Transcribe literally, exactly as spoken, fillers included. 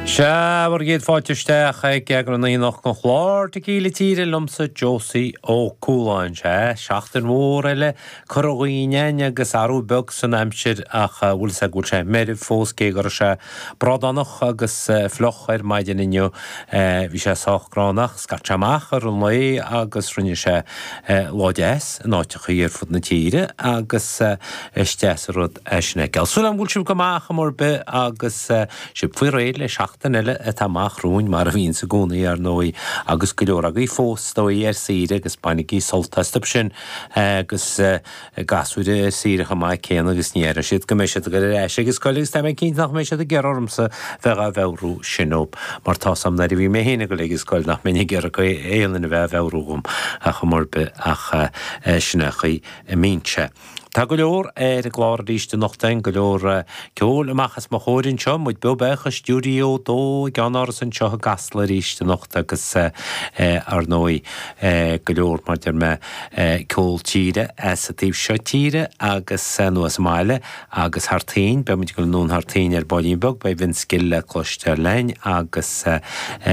Seabhar géad fáitisteach ag geagraí nach go chláir de cíle tíre lumsa Josie ó Cúláin se seachtain mór eile choíine agus arú beg san aimsir ach bhfuil sa gúil sé méidir fós cé gur se bradanach agus floch ar maidin inniu bhí sé sachránach scarteamach ar an lé agus rinne sé láideas náiteach ar fud na tíre agus istéas rud eisina geil. Súil am gúil siú goach mór be agus si fuii réad le seach den eile a tamach rúin mar a bhín sa gúnaí ar nói agus go leor agaí fós dóí ar síre agus bainigí soltastab sin agus gasúide síre cha mai céan agus níar siad go méise go éis agus coilegus tá cín nach méise a gearmsa bheit a bhehrú sinób mar tásam na bhí mé héna go légus coil nach mé gear go éanana bheith bhehrúgum a chumorbe ach sinnachaí mínse. Tá go leor ar a gláir ríiste nachtain go leor ceol amachchas má chóirinn seo muid bebecha stúdio dó gan san seo a gasla ríiste nachta agus ar nói go leor mar dear me ceol tíre sa tíobh seo tíre agus nuas máile agus hartaín be muid go nún hartaín ar bailín beg be bhín skille cloiste lein agus